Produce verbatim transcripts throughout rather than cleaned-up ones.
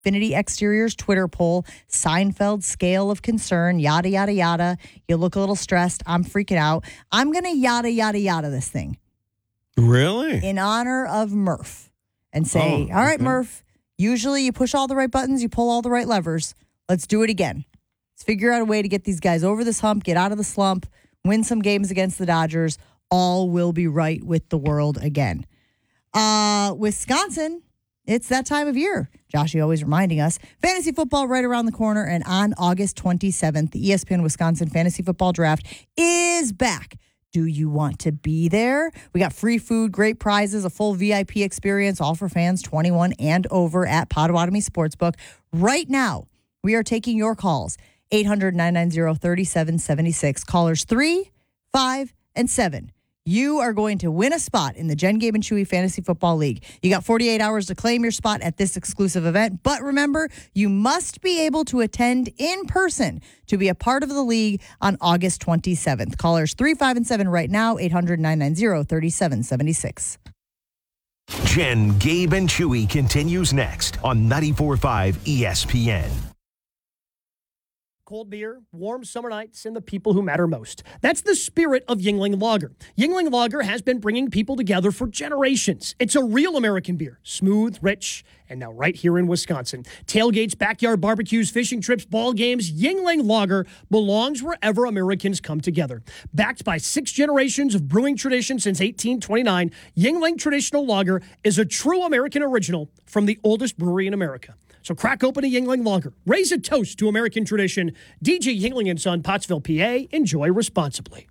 Infinity Exteriors Twitter poll, Seinfeld scale of concern, yada, yada, yada. You look a little stressed. I'm freaking out. I'm going to yada, yada, yada this thing. Really? In honor of Murph. And say, Oh, all right, okay. Murph, usually you push all the right buttons, you pull all the right levers. Let's do it again. Let's figure out a way to get these guys over this hump, get out of the slump, win some games against the Dodgers. All will be right with the world again. Uh, Wisconsin, it's that time of year. Joshy always reminding us. Fantasy football right around the corner. And on August twenty-seventh, the E S P N Wisconsin Fantasy Football Draft is back. Do you want to be there? We got free food, great prizes, a full V I P experience, all for fans twenty-one and over at Potawatomi Sportsbook. Right now, we are taking your calls. eight hundred, nine nine zero, three seven seven six. Callers three, five, and seven. You are going to win a spot in the Jen, Gabe, and Chewy Fantasy Football League. You got forty-eight hours to claim your spot at this exclusive event. But remember, you must be able to attend in person to be a part of the league on August twenty-seventh. Callers three, five, and seven right now, eight hundred, nine nine zero, three seven seven six. Jen, Gabe, and Chewy continues next on ninety-four point five E S P N. Cold beer, warm summer nights, and the people who matter most. That's the spirit of Yuengling Lager. Yuengling Lager has been bringing people together for generations. It's a real American beer, smooth, rich, and now right here in Wisconsin. Tailgates, backyard barbecues, fishing trips, ball games, Yuengling Lager belongs wherever Americans come together. Backed by six generations of brewing tradition since eighteen twenty-nine, Yuengling Traditional Lager is a true American original from the oldest brewery in America. So crack open a Yuengling Lager. Raise a toast to American tradition. D J Yuengling and Son, Pottsville, P A. Enjoy responsibly.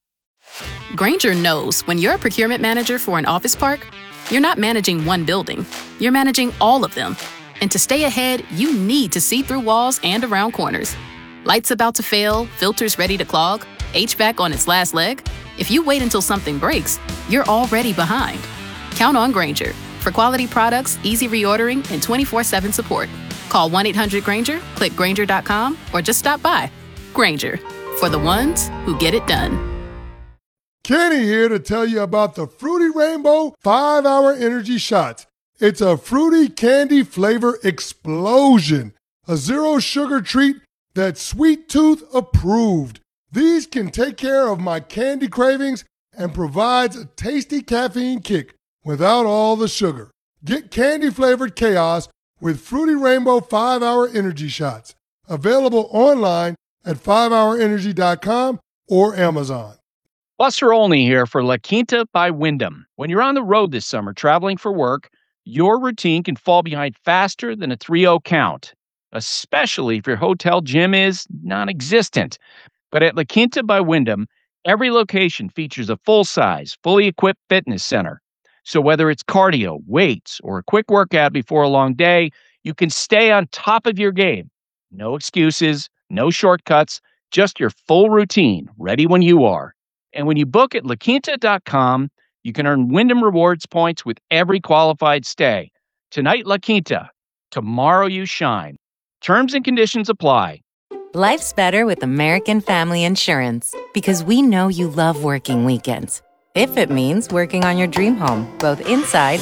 Grainger knows when you're a procurement manager for an office park, you're not managing one building. You're managing all of them. And to stay ahead, you need to see through walls and around corners. Lights about to fail, filters ready to clog, H V A C on its last leg. If you wait until something breaks, you're already behind. Count on Grainger. For quality products, easy reordering, and twenty-four seven support. Call one eight hundred Grainger, click Grainger dot com, or just stop by. Grainger, for the ones who get it done. Kenny here to tell you about the Fruity Rainbow five hour Energy Shots. It's a fruity candy flavor explosion. A zero-sugar treat that's Sweet Tooth approved. These can take care of my candy cravings and provides a tasty caffeine kick without all the sugar. Get candy-flavored chaos with Fruity Rainbow five hour Energy Shots. Available online at five hour energy dot com or Amazon. Buster Olney here for La Quinta by Wyndham. When you're on the road this summer traveling for work, your routine can fall behind faster than a three oh count, especially if your hotel gym is non-existent. But at La Quinta by Wyndham, every location features a full-size, fully equipped fitness center. So whether it's cardio, weights, or a quick workout before a long day, you can stay on top of your game. No excuses, no shortcuts, just your full routine, ready when you are. And when you book at la quinta dot com, you can earn Wyndham Rewards points with every qualified stay. Tonight, La Quinta. Tomorrow, you shine. Terms and conditions apply. Life's better with American Family Insurance because we know you love working weekends. If it means working on your dream home, both inside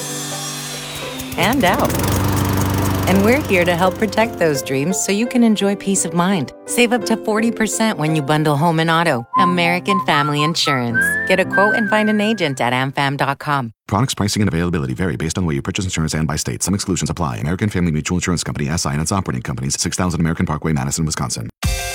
and out. And we're here to help protect those dreams so you can enjoy peace of mind. Save up to forty percent when you bundle home and auto. American Family Insurance. Get a quote and find an agent at a m fam dot com. Products, pricing, and availability vary based on the way you purchase insurance and by state. Some exclusions apply. American Family Mutual Insurance Company, S I and its operating companies, six thousand American Parkway, Madison, Wisconsin.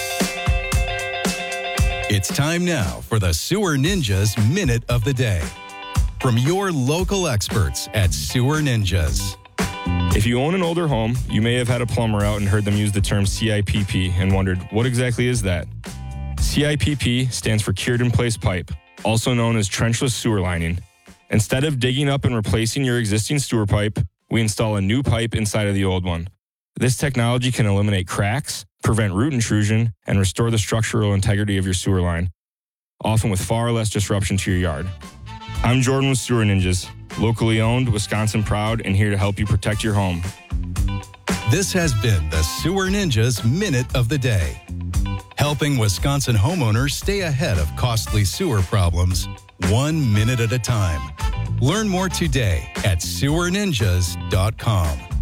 It's time now for the Sewer Ninjas Minute of the Day. From your local experts at Sewer Ninjas. If you own an older home, you may have had a plumber out and heard them use the term C I P P and wondered, what exactly is that? C I P P stands for Cured in Place Pipe, also known as trenchless sewer lining. Instead of digging up and replacing your existing sewer pipe, we install a new pipe inside of the old one. This technology can eliminate cracks, prevent root intrusion, and restore the structural integrity of your sewer line, often with far less disruption to your yard. I'm Jordan with Sewer Ninjas, locally owned, Wisconsin proud, and here to help you protect your home. This has been the Sewer Ninjas Minute of the Day, helping Wisconsin homeowners stay ahead of costly sewer problems, one minute at a time. Learn more today at sewer ninjas dot com.